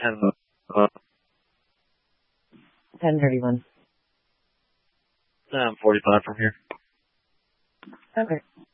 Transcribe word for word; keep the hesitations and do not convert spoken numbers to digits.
Uh, ten thirty-one. I'm forty-five from here. Okay.